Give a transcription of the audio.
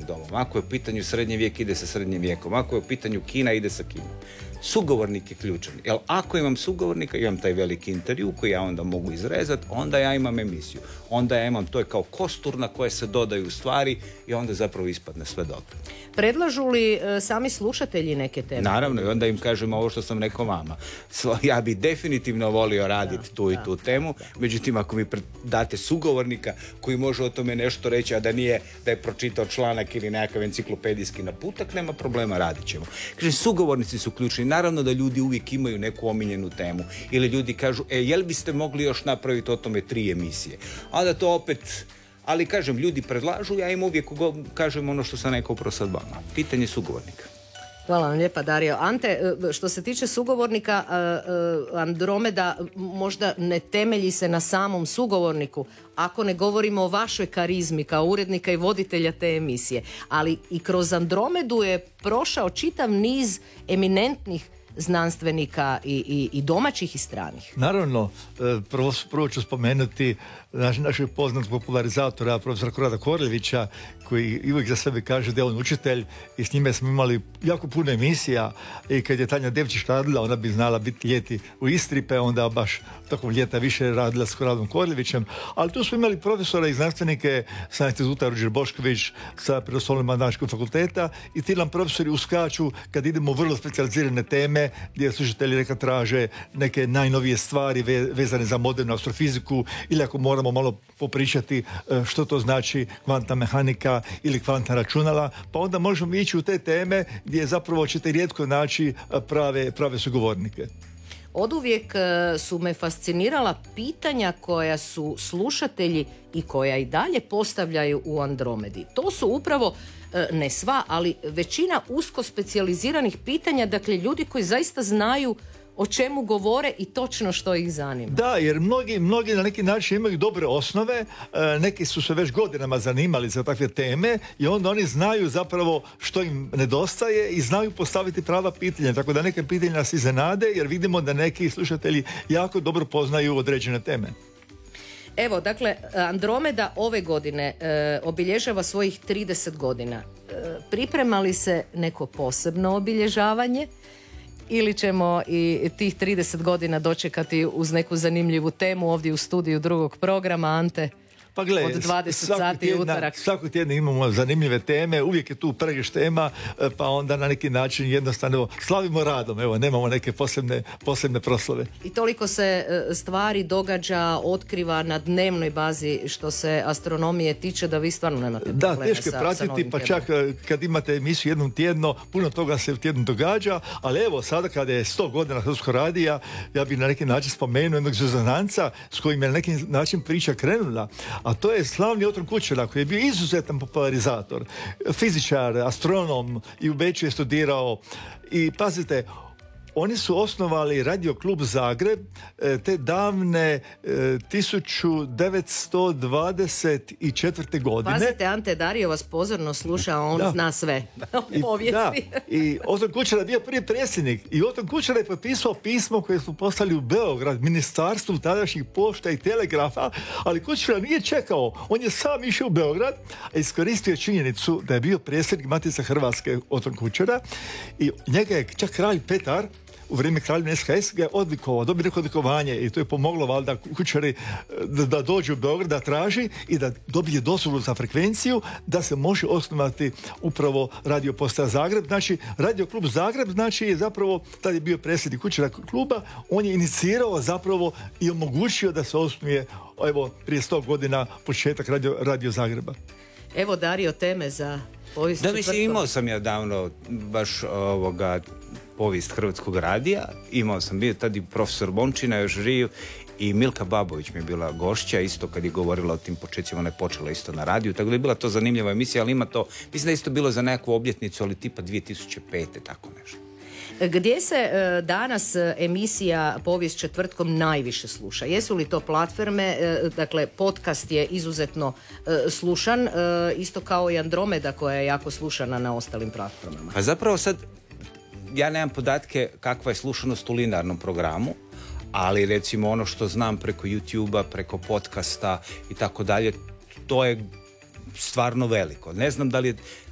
srednjeg domom, ako je u pitanju srednji vijek, ide sa srednjim vijekom, ako je u pitanju Kina, ide sa Kinom. Sugovornik je ključan. Jer ako imam sugovornika, imam taj veliki intervju koji ja onda mogu izrezati, onda ja imam emisiju. Onda ja imam, to je kao kostur na koje se dodaju stvari i onda zapravo ispadne sve dobro. Predlažu li sami slušatelji neke teme? Naravno, i onda im kažem ovo što sam rekao vama. Ja bi definitivno volio raditi tu i tu temu, međutim ako mi date sugovornika koji može o tome nešto reći, a da nije da je pročitao članak ili nekakav enciklopedijski naputak, nema problema, radit ćemo. Kaže, sugovornici su ključni. Naravno da ljudi uvijek imaju neku omiljenu temu. Ili ljudi kažu, jel biste mogli još napraviti o tome 3 emisije? A da to opet... Ali kažem, ljudi predlažu, ja im uvijek kažem ono što sam rekao upravo sad vama. Pitanje sugovornika. Hvala vam lijepa, Dario. Ante, što se tiče sugovornika, Andromeda možda ne temelji se na samom sugovorniku, ako ne govorimo o vašoj karizmi kao urednika i voditelja te emisije, ali i kroz Andromedu je prošao čitav niz eminentnih znanstvenika i domaćih i stranih. Naravno, prvo ću spomenuti našeg poznatog popularizatora, profesora Korada Korlevića, koji uvijek za sebe kaže da je on učitelj i s njime smo imali jako puno emisija i kad je Tanja Devčić radila, ona bi znala biti ljeti u Istri, pa onda baš tokom ljeta više radila s Koradom Korlevićem, ali tu smo imali profesora i znanstvenike sa instituta Ruđer Bošković, sa Prirodoslovnog matematičkog fakulteta i ti nam profesori uskaču kad idemo u vrlo specijalizirane teme gdje slušatelji neka traže neke najnovije stvari vezane za modernu astrofiziku ili ako moramo malo popričati što to znači kvantna mehanika ili kvantna računala, pa onda možemo ići u te teme gdje zapravo ćete rijetko naći prave sugovornike. Oduvijek su me fascinirala pitanja koja su slušatelji i koja i dalje postavljaju u Andromedi. To su upravo, ne sva, ali većina usko specijaliziranih pitanja, dakle ljudi koji zaista znaju o čemu govore i točno što ih zanima. Da, jer mnogi na neki način imaju dobre osnove, neki su se već godinama zanimali za takve teme i onda oni znaju zapravo što im nedostaje i znaju postaviti prava pitanja, tako da neke pitanja nas iznenade jer vidimo da neki slušatelji jako dobro poznaju određene teme. Evo, dakle, Andromeda ove godine obilježava svojih 30 godina. Priprema li se neko posebno obilježavanje? Ili ćemo i tih 30 godina dočekati uz neku zanimljivu temu ovdje u studiju drugog programa, Ante? Pa gle, od 20 sati utorak. Svakog tjedna imamo zanimljive teme, uvijek je tu pregršt tema, pa onda na neki način jednostavno slavimo radom, evo, nemamo neke posebne proslave. I toliko se stvari događa, otkriva na dnevnoj bazi što se astronomije tiče da vi stvarno nemate problema. Da, teško je pratiti, pa čak kad imate emisiju jednom tjedno, puno toga se u tjednu događa, ali evo sada kada je 100 godina Hrvatskog radija, ja bih na neki način spomenuo jednog zvezdanca s kojim je na neki način priča krenula, a to je slavni Oton Kučera koji je bio izuzetan popularizator, fizičar, astronom i u Beču je studirao i pazite, oni su osnovali Radio klub Zagreb te davne 1924. godine. Pazite, Ante, Dario vas pozorno sluša, on zna sve o povijesti. I Oton Kučera je bio prvi predsjednik i Oton Kučera je potpisao pismo koje su poslali u Beograd, ministarstvu tadašnjih pošta i telegrafa, ali Kučera nije čekao, on je sam išao u Beograd, a iskoristio činjenicu da je bio predsjednik Matice Hrvatske Oton Kučera i njega je čak kralj Petar u vrijeme kraljevine SHS ga je odlikovao, dobio neko odlikovanje i to je pomoglo valjda Kučeri da dođe u Beograd, da traži i da dobije dozvolu za frekvenciju da se može osnovati upravo Radio postaja Zagreb. Znači, Radio klub Zagreb, znači je zapravo, tad je bio predsjednik Kučera kluba, on je inicirao zapravo i omogućio da se osnuje, evo, prije 100 godina početak Radio Zagreba. Evo, Dario, teme za povijest četvrtkom. Da, mislim, imao sam ja davno baš povijest Hrvatskog radija. Imao sam bio tad i profesor Bončina još živ i Milka Babović mi je bila gošća isto kad je govorila o tim početcima, ona je počela isto na radiju, tako da je bila to zanimljiva emisija, ali ima to, mislim da je isto bilo za nekakvu obljetnicu, ali tipa 2005. tako nešto. Gdje se danas emisija Povijest četvrtkom najviše sluša? Jesu li to platforme? Dakle, podcast je izuzetno slušan, isto kao i Andromeda koja je jako slušana na ostalim platformama. Pa zapravo sad, ja nemam podatke kakva je slušanost u linearnom programu, ali recimo ono što znam preko YouTube-a, preko podcasta i tako dalje, to je stvarno veliko. Ne znam da li je